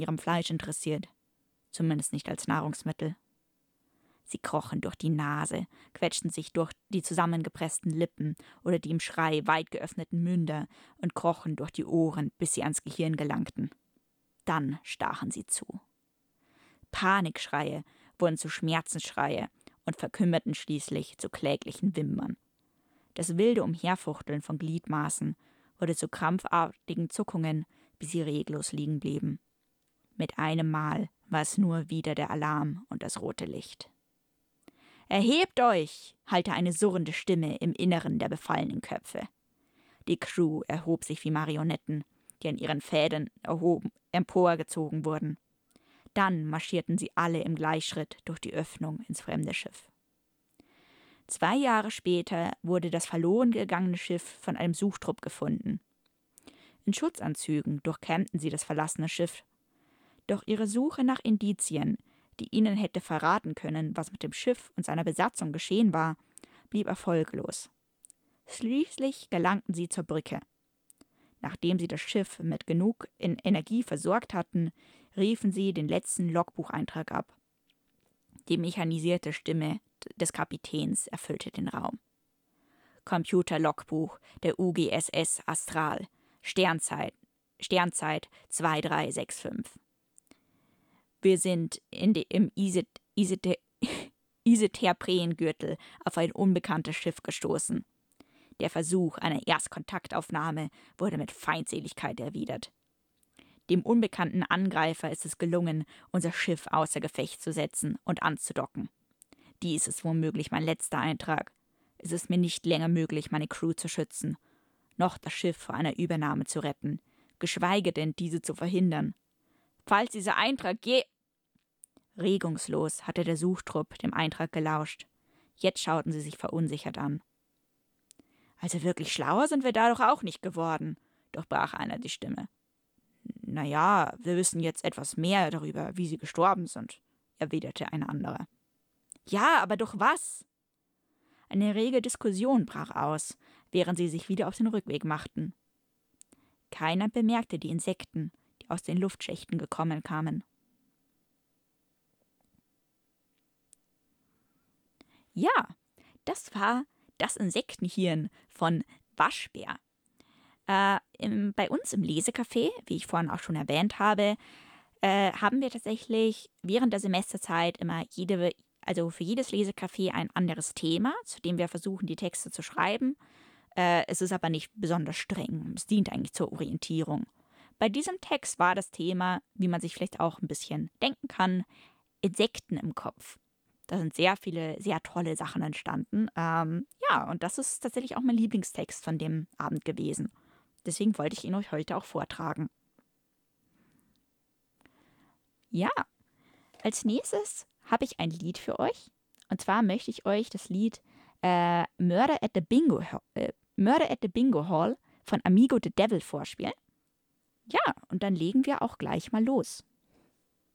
ihrem Fleisch interessiert, zumindest nicht als Nahrungsmittel. Sie krochen durch die Nase, quetschten sich durch die zusammengepressten Lippen oder die im Schrei weit geöffneten Münder und krochen durch die Ohren, bis sie ans Gehirn gelangten. Dann stachen sie zu. Panikschreie wurden zu Schmerzensschreie und verkümmerten schließlich zu kläglichen Wimmern. Das wilde Umherfuchteln von Gliedmaßen wurde zu krampfartigen Zuckungen, bis sie reglos liegen blieben. Mit einem Mal war es nur wieder der Alarm und das rote Licht. »Erhebt euch!« hallte eine surrende Stimme im Inneren der befallenen Köpfe. Die Crew erhob sich wie Marionetten, die an ihren Fäden emporgezogen wurden. Dann marschierten sie alle im Gleichschritt durch die Öffnung ins fremde Schiff. 2 Jahre später wurde das verloren gegangene Schiff von einem Suchtrupp gefunden. In Schutzanzügen durchkämmten sie das verlassene Schiff. Doch ihre Suche nach Indizien, die ihnen hätte verraten können, was mit dem Schiff und seiner Besatzung geschehen war, blieb erfolglos. Schließlich gelangten sie zur Brücke. Nachdem sie das Schiff mit genug Energie versorgt hatten, riefen sie den letzten Logbucheintrag ab. Die mechanisierte Stimme des Kapitäns erfüllte den Raum. Computer-Logbuch der UGSS Astral, Sternzeit 2365. Wir sind im Iseterpreen-Gürtel auf ein unbekanntes Schiff gestoßen. Der Versuch einer Erstkontaktaufnahme wurde mit Feindseligkeit erwidert. Dem unbekannten Angreifer ist es gelungen, unser Schiff außer Gefecht zu setzen und anzudocken. Dies ist womöglich mein letzter Eintrag. Es ist mir nicht länger möglich, meine Crew zu schützen, noch das Schiff vor einer Übernahme zu retten, geschweige denn diese zu verhindern. Falls dieser Eintrag Regungslos hatte der Suchtrupp dem Eintrag gelauscht. Jetzt schauten sie sich verunsichert an. Also wirklich schlauer sind wir da doch auch nicht geworden, durchbrach einer die Stimme. Naja, wir wissen jetzt etwas mehr darüber, wie sie gestorben sind, erwiderte ein anderer. Ja, aber durch was? Eine rege Diskussion brach aus, während sie sich wieder auf den Rückweg machten. Keiner bemerkte die Insekten, die aus den Luftschächten gekommen kamen. Ja, das war das Insektenhirn von Waschbär. Bei uns im Lesecafé, wie ich vorhin auch schon erwähnt habe, haben wir tatsächlich während der Semesterzeit immer für jedes Lesecafé ein anderes Thema, zu dem wir versuchen, die Texte zu schreiben. Es ist aber nicht besonders streng. Es dient eigentlich zur Orientierung. Bei diesem Text war das Thema, wie man sich vielleicht auch ein bisschen denken kann, Insekten im Kopf. Da sind sehr viele, sehr tolle Sachen entstanden. Und das ist tatsächlich auch mein Lieblingstext von dem Abend gewesen. Deswegen wollte ich ihn euch heute auch vortragen. Ja, als nächstes habe ich ein Lied für euch. Und zwar möchte ich euch das Lied Murder at the Bingo Hall von Amigo the Devil vorspielen. Ja, und dann legen wir auch gleich mal los.